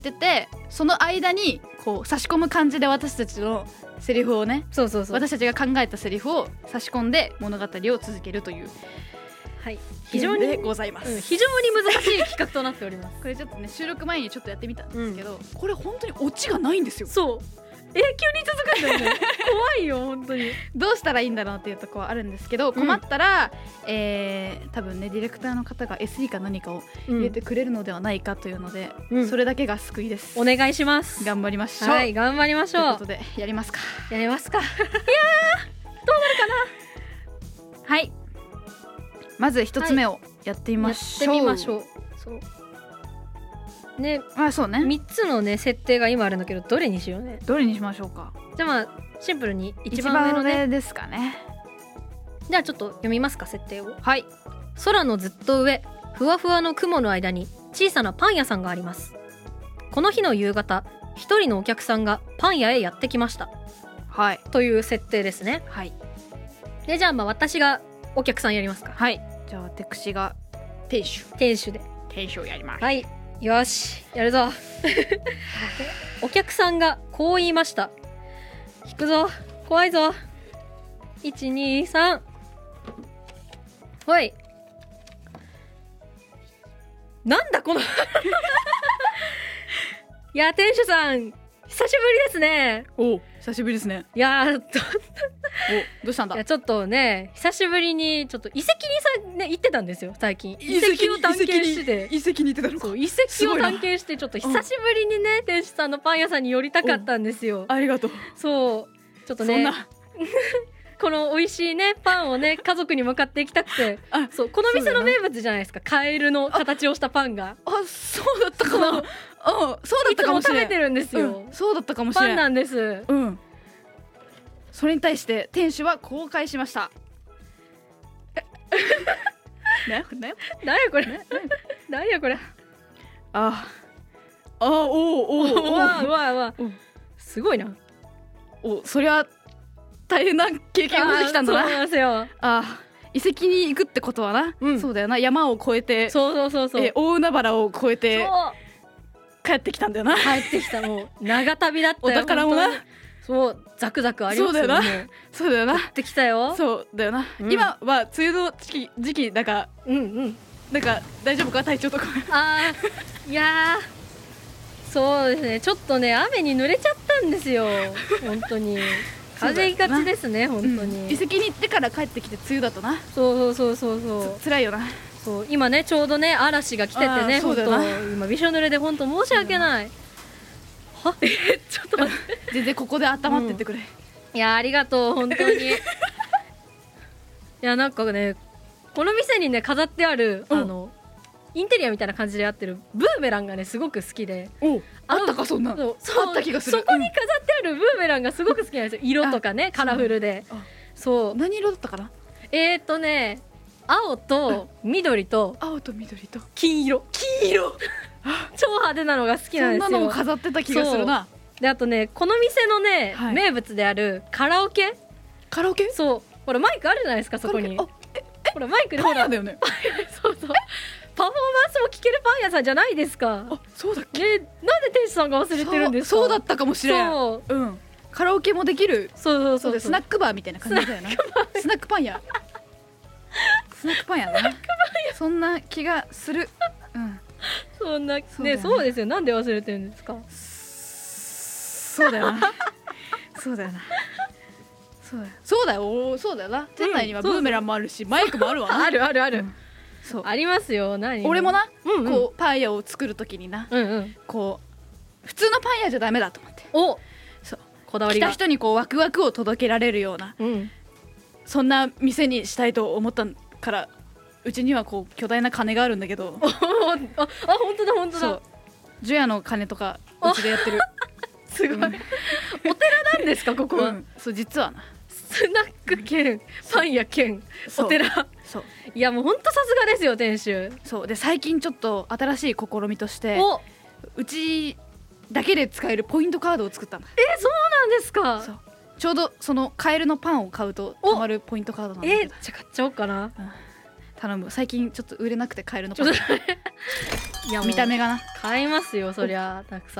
ってて、その間にこう差し込む感じで私たちのセリフをね、 そう私たちが考えたセリフを差し込んで物語を続けるという、 はい、 非常にございます、 非常に難しい企画となっておりますこれちょっとね収録前にちょっとやってみたんですけど、これ本当にオチがないんですよ。 そう永久に続くんだよね怖いよ本当に。 どうしたらいいんだろうっていうところはあるんですけど、困ったら、多分ねディレクターの方が SE か何かを入れてくれるのではないかというので、それだけが救いです。 お願いします。 頑張りましょう。 はい、頑張りましょう。 ということでやりますか。 やりますか。いやーどうなるかな。はい、まず一つ目をやってみましょう。 やってみましょう。そうね、 そうね、 3つのね設定が今あるんだけど、どれにしようね。 どれにしましょうか。 じゃあまあシンプルに一番上のねですかね。 じゃあちょっと読みますか、設定を。 はい。 空のずっと上、ふわふわの雲の間に小さなパン屋さんがあります。この日の夕方、一人のお客さんがパン屋へやってきました。 はい、 という設定ですね。 はい。 でじゃあまあ私がお客さんやりますか。 はい、じゃあ私が店主で店主をやります。 はい、よしやるぞお客さんがこう言いました。引くぞ、怖いぞ。123、ほい。なんだこのいや店主さん久しぶりですね。 お、久しぶりですね。 いやお、どうしたんだ。 いやちょっとね久しぶりにちょっと遺跡にさ、ね、行ってたんですよ最近。遺跡を探検して遺跡に行ってたのか。 そう、遺跡を探検してちょっと久しぶりにね、店主さんのパン屋さんに寄りたかったんですよ。 ありがとう。 そうちょっとねこの美味しいねパンをね家族に向かっていきたくて、そうこの店の名物じゃないですか、カエルの形をしたパンが。 そうだったかな。そうだったかもしれない。 いつも食べてるんですよ、 そうだったかもしれない。 パンなんです。 それに対して店主はこう返しました。何やこれ。 何やこれ。 おわすごいな。 そりゃ大変な経験をしてきたんだな。 そうなんですよ。 遺跡に行くってことはな、そうだよな、山を越えて、 そう大海原を越えて帰ってきたんだよな。 帰ってきた、もう長旅だったよ。 お宝もな、 そうザクザクありますよね。 そうだよな。 帰ってきたよ。 そうだよな。今は梅雨の時期だから、なんか大丈夫か、体調とか。 いやそうですね、ちょっとね雨に濡れちゃったんですよ本当に。風邪ひがちですね本当に。遺跡に行ってから帰ってきて梅雨だとな。 そう辛いよな。 そう今ねちょうどね嵐が来ててね、本当今びしょ濡れで本当申し訳ない。はちょっと待って全然ここで温まってってくれ。 いやありがとう本当にいやなんかねこの店にね飾ってあるインテリアみたいな感じでやってるブーメランがねすごく好きで。 あったか、そんな。あった気がする。 そこに飾ってあるブーメランがすごく好きなんですよ。色とかねカラフルで。そう何色だったかな。 ね青と緑と金色超派手なのが好きなんですよ。 そんなのも飾ってた気がするな。 であとねこの店のね名物であるカラオケ。そうほらマイクあるじゃないですかそこに。ほらマイクでほらだよね。 そうパフォーマンスも聴けるパン屋さんじゃないですか。 そうだっけ。 なんで店主さんが忘れてるんですか。 そうだったかもしれない。カラオケもできる。 そうスナックバーみたいな感じだよな。スナックパン屋だな。そんな気がする。 そんなね、そうですよ。なんで忘れてるんですか。 そうだよな。そうだよな。店内にはブーメランもあるしマイクもあるわな。 あるありますよ。 俺もなこうパン屋を作るときにな、こう普通のパン屋じゃダメだと思って、そうこだわりが来た人にこうワクワクを届けられるような、そんな店にしたいと思ったから、うちにはこう巨大な鐘があるんだけど本当だ除夜の鐘とかうちでやってるすごい、お寺なんですかここは。 そう実はな、 スナック兼パン屋兼お寺。 そういやもうほんとさすがですよ店主。 そうで最近ちょっと新しい試みとしてうちだけで使えるポイントカードを作ったんだ。 そうなんですか。 そうちょうどそのカエルのパンを買うとたまるポイントカードなんだけど、 じゃあ買っちゃおうかな。 頼む。最近ちょっと売れなくてカエルのパンいや見た目がな。 買いますよそりゃたくさん。